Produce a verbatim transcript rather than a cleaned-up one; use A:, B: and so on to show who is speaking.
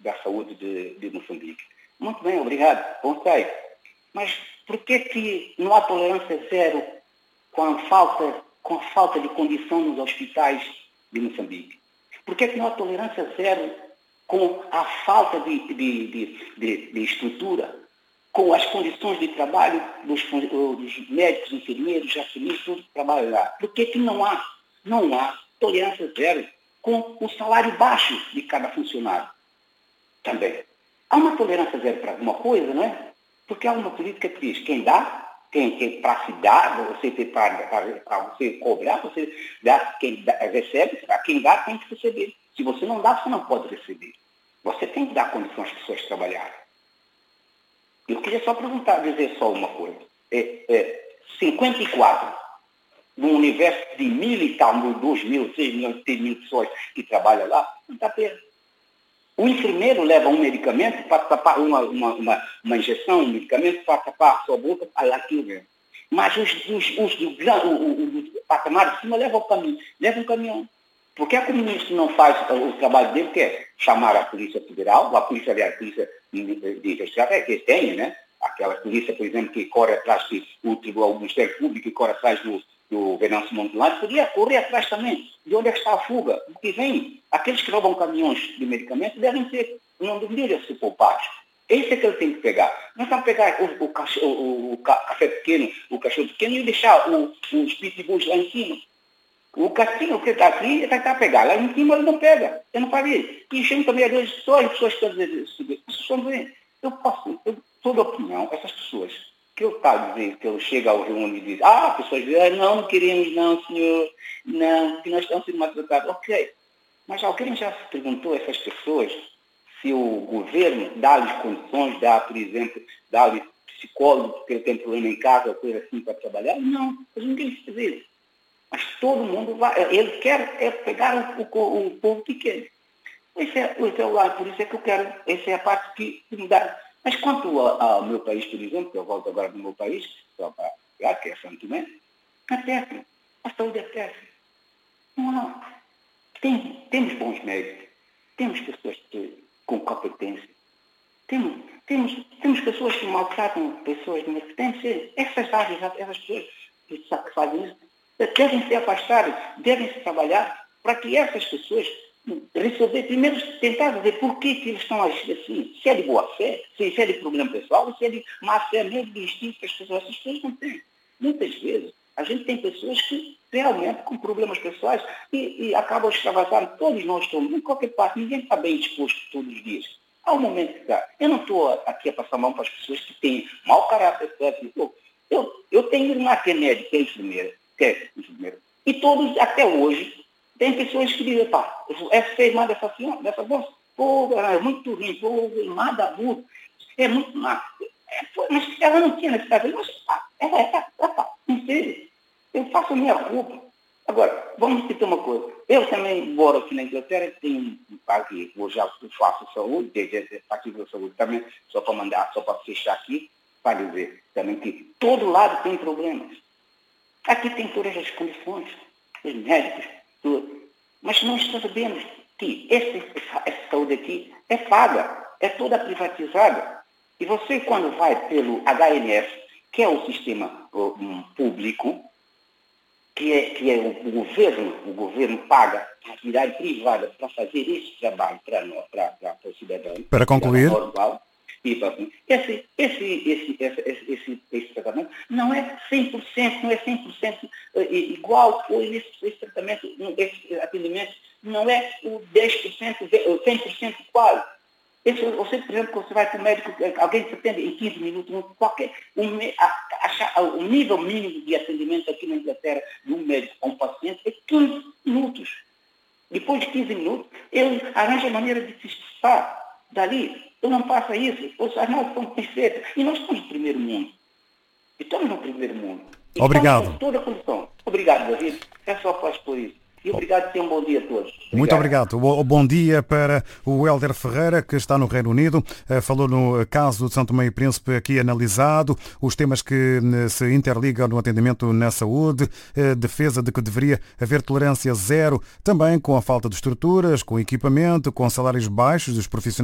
A: da saúde de, de Moçambique. Muito bem, obrigado. Bom sei. Mas por que que não há tolerância zero com a falta, com a falta de condição nos hospitais de Moçambique? Por que que não há tolerância zero com a falta de, de, de, de, de estrutura, com as condições de trabalho dos, dos médicos, enfermeiros, japoneses, tudo que trabalham lá? Por que que não há, não há tolerância zero com o salário baixo de cada funcionário? Também. Há uma tolerância zero para alguma coisa, não é? Porque há uma política que diz, quem dá, quem, quem para se dar, você tem para, para, para você cobrar, você dá, quem dá, recebe, quem dá tem que receber. Se você não dá, você não pode receber. Você tem que dar condições às pessoas trabalharem. Eu queria só perguntar, dizer só uma coisa. É, é, cinquenta e quatro, num universo de mil e tal, dois mil, seis mil, seis mil pessoas que trabalham lá, não está perto. O enfermeiro leva um medicamento para tapar uma, uma, uma, uma injeção, um medicamento para tapar a sua boca, para aquilo mesmo. Mas os, os, os do, o, o, o patamar de cima levam o caminho, levam um caminhão. Porque a comunista não faz o trabalho dele, que é chamar a Polícia Federal, a Polícia, a Polícia de Investigação, que tem, né? Aquela polícia, por exemplo, que corre atrás do Tribunal do Ministério Público, que corre atrás do, do Venâncio Montelano, podia correr atrás também de onde é que está a fuga. Porque vem, aqueles que roubam caminhões de medicamentos devem ser, não deveriam ser poupados. Esse é que ele tem que pegar. Não é pegar o, o, cachorro, o, o café pequeno, o cachorro pequeno e deixar o, os pitbulls lá em cima. O castigo que está aqui, ele vai estar a pegar. Lá em cima ele não pega. Eu não faria. E chamo também, às vezes, só as pessoas que estão dizendo, eu posso, eu, toda opinião, essas pessoas que eu está a dizer, que eu chego ao reúno e diz, ah, pessoas dizem, ah, não, não queremos, não, senhor, não, que nós estamos sendo maltratados. Ok. Mas alguém já se perguntou a essas pessoas se o governo dá-lhes condições, dá, por exemplo, dá-lhes psicólogo, porque ele tem problema em casa, ou coisa assim, para trabalhar? Não, mas ninguém se faz isso. Mas todo mundo vai, ele quer é pegar o, o, o povo pequeno. Esse é, esse é o lado, por isso é que eu quero, essa é a parte que, que me dá. Mas quanto ao, ao meu país, por exemplo, que eu volto agora do meu país, só para pegar, que é São Tomé, é péssimo. A saúde é péssima. Não há. Tem, temos bons médicos, temos pessoas que, com competência, temos, temos, temos pessoas que maltratam pessoas, mas tem que ser, essas áreas, essas pessoas que fazem isso, devem ser afastadas, devem se trabalhar para que essas pessoas resolver, primeiro tentar ver por que, que eles estão agindo assim, se é de boa fé, se é de problema pessoal, ou se é de má fé mesmo, de instinto que as pessoas, essas pessoas não têm. Muitas vezes, a gente tem pessoas que realmente com problemas pessoais e, e acabam extravasando, todos nós estamos, em qualquer parte, ninguém está bem disposto todos os dias. Há um momento que dá. Eu não estou aqui a passar mão para as pessoas que têm mau caráter, eu, eu, eu tenho irmã que é médica, que é enfermeira, que é enfermeira, e todos, até hoje, tem pessoas que dizem, pá, essa é irmã dessa senhora, dessa moça, pô, é muito ruim, pô, irmã da burra, é muito má. É, pô, mas ela não tinha necessidade, mas pá, ela é, é, pá, não sei, eu faço a minha culpa. Agora, vamos citar uma coisa, eu também moro aqui na Inglaterra, tenho um parque, eu já faço saúde, desde a partir da saúde também, só para mandar, só para fechar aqui, para dizer também que todo lado tem problemas. Aqui tem todas as condições, os médicos, tudo. Mas nós sabemos que esse, essa saúde aqui é paga, é toda privatizada. E você, quando vai pelo H N S, que é o sistema um, público, que é, que é o, o governo, o governo paga a atividade privada para fazer esse trabalho para nós, para, para, para o cidadão.
B: Para concluir.
A: E, esse, esse, esse, esse, esse, esse tratamento não é cem por cento, não é cem por cento igual, ou esse, esse tratamento, esse atendimento não é o dez por cento, cem por cento igual. Esse, você, por exemplo, quando você vai para o médico, alguém te atende em quinze minutos, qualquer, um, a, a, o nível mínimo de atendimento aqui na Inglaterra de um médico a um paciente é quinze minutos. Depois de quinze minutos, ele arranja a maneira de se expulsar dali. Eu não faça isso, os armados estão perfeitos. E nós estamos no primeiro mundo. Estamos no primeiro mundo. E
B: obrigado.
A: Com toda a condição. Obrigado, David. É só para por isso. E obrigado e tenham um bom dia a todos. Obrigado.
B: Muito obrigado. Bom dia para o Hélder Ferreira, que está no Reino Unido. Falou no caso de São Tomé e Príncipe aqui analisado, os temas que se interligam no atendimento na saúde, defesa de que deveria haver tolerância zero, também com a falta de estruturas, com equipamento, com salários baixos dos profissionais